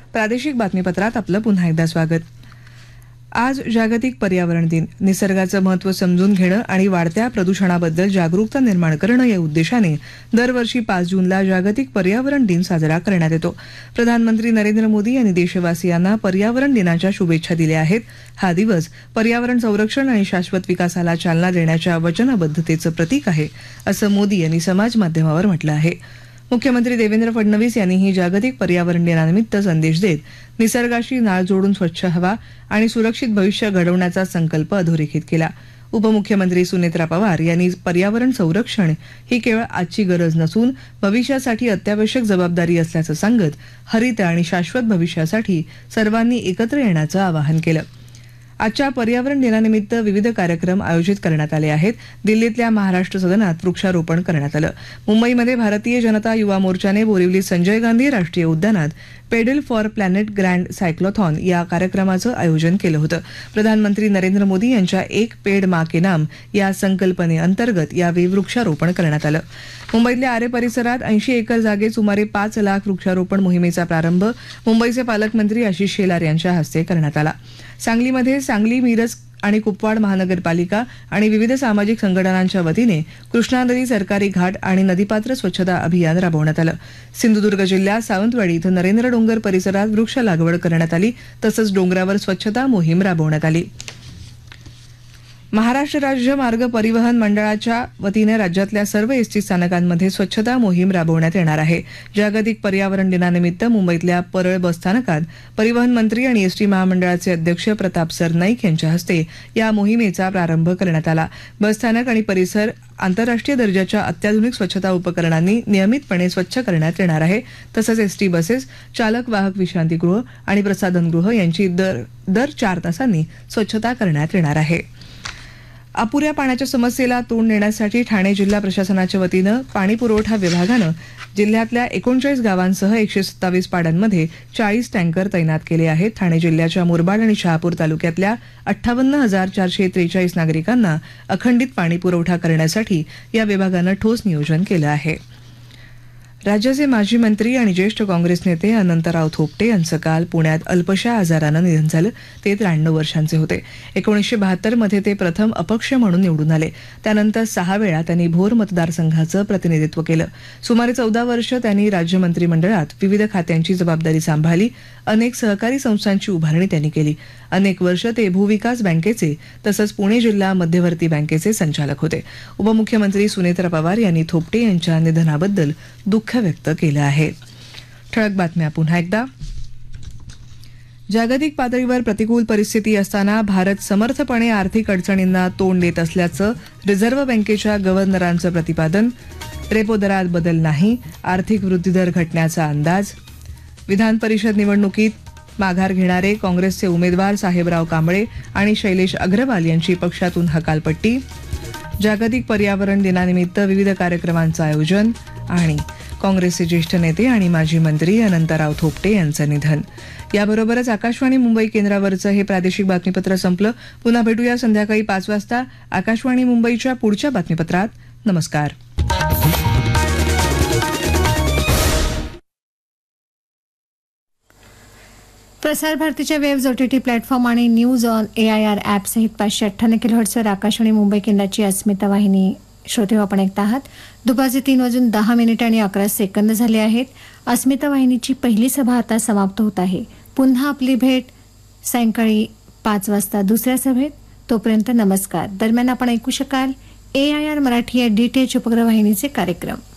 प्रादेशिक बातमीपत्रात आपलं पुन्हा एकदा स्वागत. आज जागतिक पर्यावरण दिन. निसर्गाचं महत्त्व समजून घेणं आणि वाढत्या प्रदूषणाबद्दल जागरूकता निर्माण करणं या उद्देशाने दरवर्षी 5 जूनला जागतिक पर्यावरण दिन साजरा करण्यात येतो. प्रधानमंत्री नरेंद्र मोदी यांनी देशवासियांना पर्यावरण दिनाच्या शुभेच्छा दिल्या आहेत. हा दिवस पर्यावरण संरक्षण आणि शाश्वत विकासाला चालना देण्याच्या वचनबद्धतेचं प्रतीक आहे, असं मोदी यांनी समाज माध्यमावर म्हटलं आहे. मुख्यमंत्री देवेंद्र फडणवीस यांनीही जागतिक पर्यावरण दिनानिमित्त संदेश देत निसर्गाशी नाळ जोडून स्वच्छ हवा आणि सुरक्षित भविष्य घडवण्याचा संकल्प अधोरेखित केला. उपमुख्यमंत्री सुनेत्रा पवार यांनी पर्यावरण संरक्षण ही केवळ आजची गरज नसून भविष्यासाठी अत्यावश्यक जबाबदारी असल्याचं सांगत हरित आणि शाश्वत भविष्यासाठी सर्वांनी एकत्र येण्याचं आवाहन केलं. आजच्या पर्यावरण दिनानिमित्त विविध कार्यक्रम आयोजित करण्यात आले आहेत. दिल्लीतल्या महाराष्ट्र सदनात वृक्षारोपण करण्यात आलं. मुंबईमध्ये भारतीय जनता युवा मोर्चाने बोरिवली संजय गांधी राष्ट्रीय उद्यानात pedal for planet grand cyclothon या कार्यक्रमाचं आयोजन केलं होतं. प्रधानमंत्री नरेंद्र मोदी यांच्या एक पेड मा के नाम या संकल्पनेअंतर्गत यावेळी वृक्षारोपण करण्यात आलं. मुंबईतल्या आरे परिसरात 80 एकर जागेत सुमारे 5 लाख वृक्षारोपण मोहिमेचा प्रारंभ मुंबईचे पालकमंत्री आशिष शेलार यांच्या हस्ते करण्यात आला. सांगलीमध्ये सांगली, मिरज आणि कुपवाड महानगरपालिका आणि विविध सामाजिक संघटनांच्या वतीने कृष्णा नदी, सरकारी घाट आणि नदीपात्र स्वच्छता अभियान राबवण्यात आलं. सिंधुदुर्ग जिल्ह्यात सावंतवाडी इथं नरेंद्र डोंगर परिसरात वृक्ष लागवड करण्यात आली. तसंच डोंगरावर स्वच्छता मोहीम राबवण्यात आली. महाराष्ट्र राज्य मार्ग परिवहन मंडळाच्या वतीने राज्यातल्या सर्व एसटी स्थानकांमध्ये स्वच्छता मोहीम राबवण्यात येणार आहे. जागतिक पर्यावरण दिनानिमित्त मुंबईतल्या परळ बसस्थानकात परिवहन मंत्री आणि एसटी महामंडळाचे अध्यक्ष प्रताप सरनाईक यांच्या हस्ते या मोहिमेचा प्रारंभ करण्यात आला. बसस्थानक आणि परिसर आंतरराष्ट्रीय दर्जाच्या अत्याधुनिक स्वच्छता उपकरणांनी नियमितपणे स्वच्छ करण्यात येणार आहे. तसंच एसटी बसेस, चालक वाहक विश्रांतीगृह आणि प्रसाधनगृह यांची दर 4 तासांनी स्वच्छता करण्यात येणार आहे. अपुऱ्या पाण्याच्या समस्येला तोंड देण्यासाठी ठाणे जिल्हा प्रशासनाच्या वतीनं पाणी पुरवठा विभागानं जिल्ह्यातल्या 39 गावांसह 127 पाड्यांमध्ये 40 टँकर तैनात केले आहेत. ठाणे जिल्ह्याच्या मुरबाड आणि शहापूर तालुक्यातल्या 58,443 नागरिकांना अखंडित पाणी पुरवठा करण्यासाठी या विभागानं ठोस नियोजन केलं आहे. राज्याचे माजी मंत्री आणि ज्येष्ठ काँग्रेस नेते अनंतराव थोपटे यांचं काल पुण्यात अल्पशा आजारानं निधन झालं. ते 93 वर्षांचे होते. 1972 मध्ये ते प्रथम अपक्ष म्हणून निवडून आले. त्यानंतर 6 वेळा त्यांनी भोर मतदारसंघाचं प्रतिनिधित्व केलं. सुमारे 14 वर्ष त्यांनी राज्य मंत्रिमंडळात विविध खात्यांची जबाबदारी सांभाळली. अनेक सहकारी संस्थांची उभारणी त्यांनी केली. अनेक वर्ष ते भूविकास बँकेचे तसंच पुणे जिल्हा मध्यवर्ती बँकेचे संचालक होते. उपमुख्यमंत्री सुनेत्रा पवार यांनी थोपटे यांच्या निधनाबद्दल दुःख व्यक्त केलं आहे. ठळक बातम्या पुन्हा एकदा. जागतिक पातळीवर प्रतिकूल परिस्थिती असताना भारत समर्थपणे आर्थिक अडचणींना तोंड देत असल्याचं रिझर्व्ह बँकेच्या गव्हर्नरांचं प्रतिपादन. रेपो दरात बदल नाही, आर्थिक वृद्धिदर घटण्याचा अंदाज. विधान परिषद निवडणुकीत माघार घेणारे काँग्रेसचे उमेदवार साहेबराव कांबळे आणि शैलेश अग्रवाल यांची पक्षातून हकालपट्टी. जागतिक पर्यावरण दिनानिमित्त विविध कार्यक्रमांचं आयोजन. आणि काँग्रेसचे ज्येष्ठ नेते आणि माजी मंत्री अनंतराव थोपटे यांचं निधन. याबरोबरच आकाशवाणी मुंबई केंद्रावरचं हे प्रादेशिक बातमीपत्र संपलं. पुन्हा भेटूया संध्याकाळी 5 वाजता आकाशवाणी मुंबईच्या पुढच्या बातमीपत्रात. नमस्कार. प्रसार भारतीच्या वेव्ज OTT प्लॅटफॉर्म आणि न्यूज ऑन AIR ॲप सहित 558 किलोहर्ट्जवर आकाशवाणी मुंबई केंद्राची अस्मिता वाहिनी श्रोते आपण ऐकत आहात. दुपारचे 3:10 आणि 11 सेकंद झाले आहेत. अस्मिता वाहिनीची पहिली सभा आता समाप्त होत आहे. पुन्हा आपली भेट सायंकाळी 5 वाजता दुसऱ्या सभेत. तोपर्यंत नमस्कार. दरम्यान आपण ऐकू शकाल AIR मराठी या DTH उपग्रह वाहिनीचे कार्यक्रम.